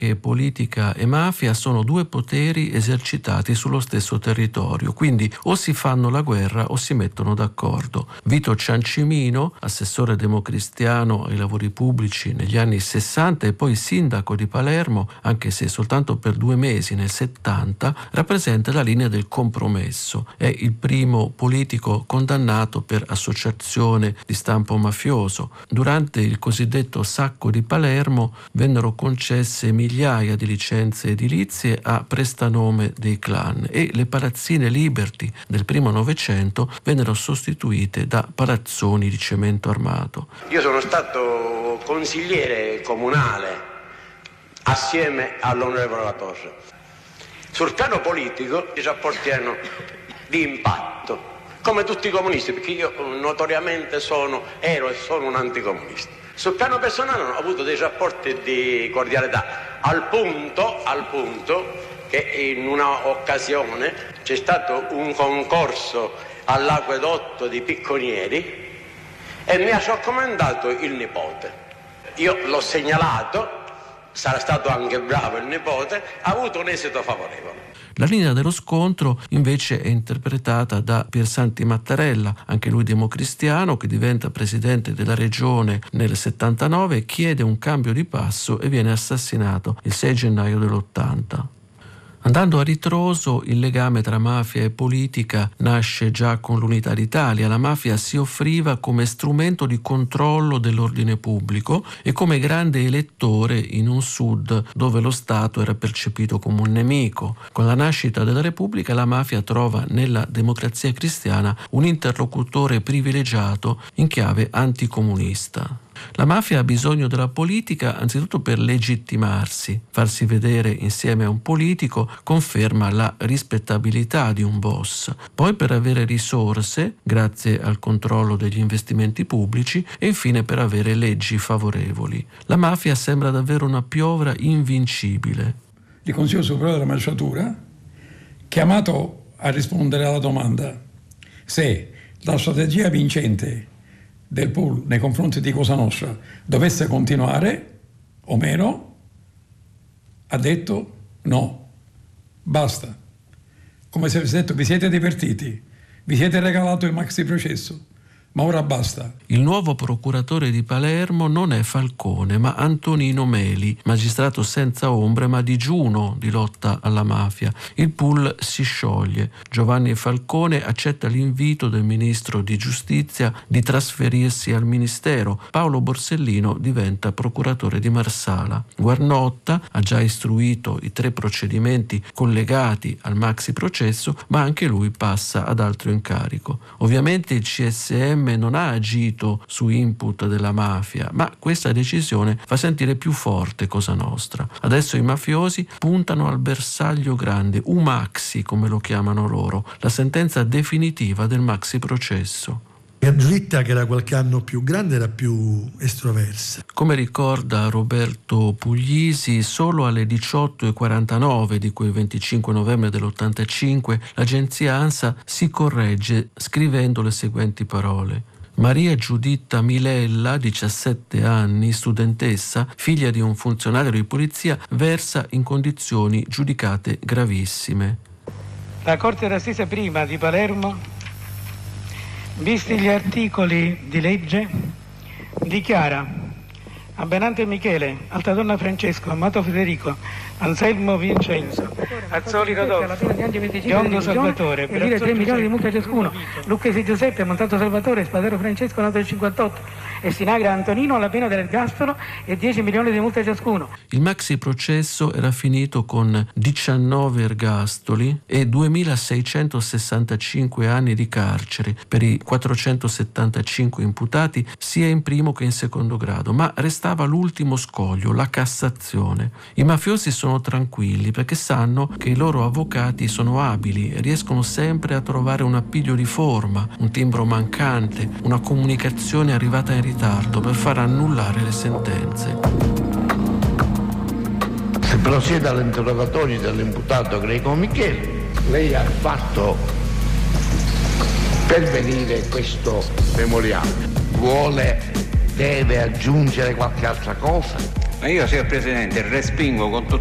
che politica e mafia sono due poteri esercitati sullo stesso territorio, quindi o si fanno la guerra o si mettono d'accordo. Vito Ciancimino, assessore democristiano ai lavori pubblici negli anni 60 e poi sindaco di Palermo, anche se soltanto per 2 mesi nel 70, rappresenta la linea del compromesso. È il primo politico condannato per associazione di stampo mafioso. Durante il cosiddetto sacco di Palermo vennero concesse migliaia di licenze edilizie a prestanome dei clan e le palazzine Liberty del primo Novecento vennero sostituite da palazzoni di cemento armato. Io sono stato consigliere comunale assieme all'onorevole Latorre. Sul piano politico i rapporti erano di impatto, come tutti i comunisti, perché io notoriamente ero e sono un anticomunista. Sul piano personale ho avuto dei rapporti di cordialità, al punto che in una occasione c'è stato un concorso all'acquedotto di Picconieri e mi ha raccomandato il nipote. Io l'ho segnalato, sarà stato anche bravo il nipote, ha avuto un esito favorevole. La linea dello scontro invece è interpretata da Piersanti Mattarella, anche lui democristiano, che diventa presidente della regione nel 79, chiede un cambio di passo e viene assassinato il 6 gennaio dell'80. Andando a ritroso, il legame tra mafia e politica nasce già con l'Unità d'Italia. La mafia si offriva come strumento di controllo dell'ordine pubblico e come grande elettore in un sud dove lo Stato era percepito come un nemico. Con la nascita della Repubblica la mafia trova nella Democrazia Cristiana un interlocutore privilegiato in chiave anticomunista. La mafia ha bisogno della politica anzitutto per legittimarsi. Farsi vedere insieme a un politico conferma la rispettabilità di un boss, poi per avere risorse grazie al controllo degli investimenti pubblici e infine per avere leggi favorevoli. La mafia sembra davvero una piovra invincibile. Il Consiglio Superiore della Magistratura, chiamato a rispondere alla domanda se la strategia vincente del pool nei confronti di Cosa Nostra dovesse continuare o meno, ha detto no, basta. Come se avesse detto: vi siete divertiti, vi siete regalato il maxi processo, ma ora basta. Il nuovo procuratore di Palermo non è Falcone, ma Antonino Meli, magistrato senza ombre ma digiuno di lotta alla mafia. Il pool si scioglie. Giovanni Falcone accetta l'invito del ministro di Giustizia di trasferirsi al ministero. Paolo Borsellino diventa procuratore di Marsala. Guarnotta ha già istruito i 3 procedimenti collegati al maxi processo, ma anche lui passa ad altro incarico. Ovviamente il CSM non ha agito su input della mafia, ma questa decisione fa sentire più forte Cosa Nostra. Adesso i mafiosi puntano al bersaglio grande, maxi come lo chiamano loro, la sentenza definitiva del maxi processo. Giuditta, che era qualche anno più grande, era più estroversa. Come ricorda Roberto Puglisi, solo alle 18:49 di quel 25 novembre dell'85 l'agenzia ANSA si corregge scrivendo le seguenti parole: Maria Giuditta Milella, 17 anni, studentessa, figlia di un funzionario di polizia, versa in condizioni giudicate gravissime. La Corte d'Assise prima di Palermo, visti gli articoli di legge, dichiara Abbenante Michele, Altadonna Francesco, Amato Federico, Anselmo Vincenzo, Azzoli Rodolfo, Biondo Salvatore, Brazzocchi 3 milioni di multa ciascuno, Lucchesi Giuseppe, Montalto Salvatore, Spadaro Francesco, nato nel 58, e Sinagra Antonino alla pena dell'ergastolo e 10 milioni di multa ciascuno. Il maxi processo era finito con 19 ergastoli e 2.665 anni di carcere per i 475 imputati sia in primo che in secondo grado, ma restava l'ultimo scoglio, la Cassazione. I mafiosi sono tranquilli perché sanno che i loro avvocati sono abili e riescono sempre a trovare un appiglio di forma, un timbro mancante, una comunicazione arrivata in ritardo per far annullare le sentenze. Si procede all'interrogatorio dell'imputato Greco Michele. Lei ha fatto pervenire questo memoriale. Deve aggiungere qualche altra cosa? Ma io, signor Presidente, respingo con